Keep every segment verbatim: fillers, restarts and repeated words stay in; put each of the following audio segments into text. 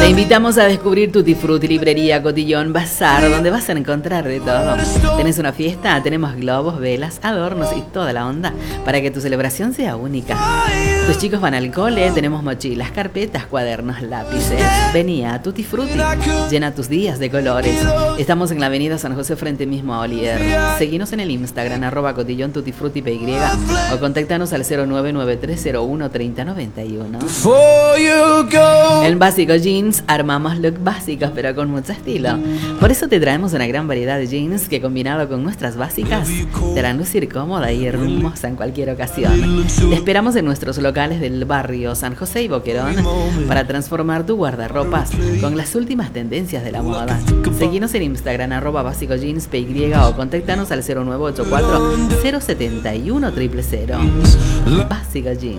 Te invitamos a descubrir Tutti Frutti, librería, cotillón, bazar, donde vas a encontrar de todo. ¿Tenés una fiesta? Tenemos globos, velas, adornos y toda la onda para que tu celebración sea única. Tus chicos van al cole, tenemos mochilas, carpetas, cuadernos, lápices. Vení a Tutti Frutti, llena tus días de colores. Estamos en la avenida San José frente mismo a Olier. Seguinos en el Instagram, arroba cotillón Tutti Frutti P Y, o contáctanos al cero nueve nueve tres cero uno tres cero nueve uno. En Básico Jeans armamos look básicos pero con mucho estilo. Por eso te traemos una gran variedad de jeans que, combinado con nuestras básicas, te harán lucir cómoda y hermosa en cualquier ocasión. Te esperamos en nuestros locales del barrio San José y Boquerón para transformar tu guardarropas con las últimas tendencias de la moda. Seguinos en Instagram, arroba Básico Jeans P Y, o contáctanos al cero nueve ocho cuatro cero siete uno cero cero cero. Básico Jeans.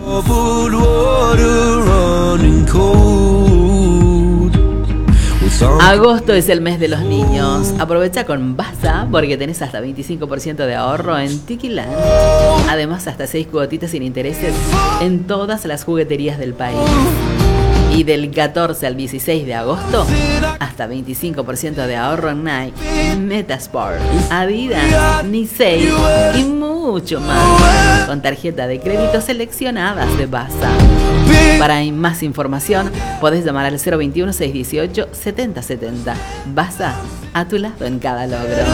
Agosto es el mes de los niños. Aprovecha con Baza porque tenés hasta veinticinco por ciento de ahorro en Tikiland. Además, hasta seis cuotitas sin intereses en todas las jugueterías del país. Y del catorce al dieciséis de agosto, hasta veinticinco por ciento de ahorro en Nike, Metasport, Adidas, Nisei y mucho más, con tarjeta de crédito seleccionadas de Baza. Para más información, podés llamar al cero veintiuno, seiscientos dieciocho, setenta setenta. Baza, a tu lado en cada logro.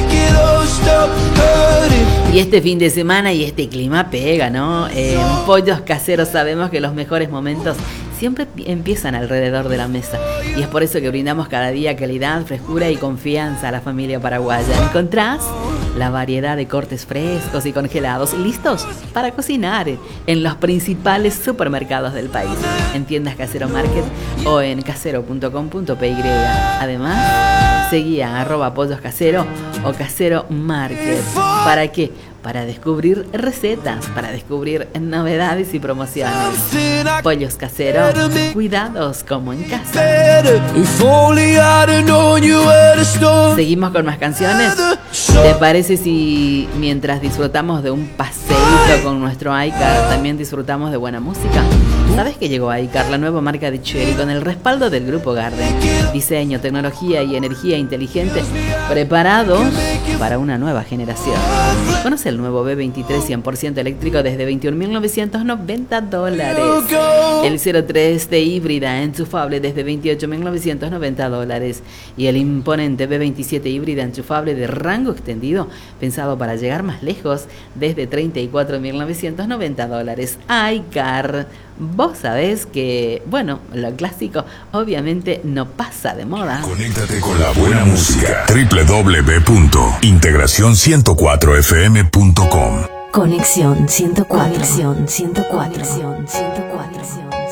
Y este fin de semana y este clima pega, ¿no? En Pollos Caseros sabemos que los mejores momentos siempre empiezan alrededor de la mesa, y es por eso que brindamos cada día calidad, frescura y confianza a la familia paraguaya. Encontrás la variedad de cortes frescos y congelados listos para cocinar en los principales supermercados del país, en tiendas Casero Market o en casero punto com punto p y. Además, seguí a arroba pollos casero o Casero Market. ¿Para qué? Para descubrir recetas, para descubrir novedades y promociones. Pollos Caseros, cuidados como en casa. Seguimos con más canciones. ¿Te parece si mientras disfrutamos de un paseíto con nuestro iCar, también disfrutamos de buena música? ¿Sabes que llegó iCar, la nueva marca de Chery, con el respaldo del Grupo Garden? Diseño, tecnología y energía inteligente preparados para una nueva generación. Conoce el nuevo B veintitrés cien por ciento eléctrico desde veintiún mil novecientos noventa dólares. El cero tres T híbrida enchufable desde veintiocho mil novecientos noventa dólares. Y el imponente B veintisiete híbrida enchufable de rango extendido, pensado para llegar más lejos, desde treinta y cuatro mil novecientos noventa dólares. iCar. Vos sabés que, bueno, lo clásico obviamente no pasa de moda. Conéctate con la buena música. doble u doble u doble u punto integración ciento cuatro f m punto com. Conexión ciento cuatro. Conexión ciento cuatro. Conexión ciento cuatro.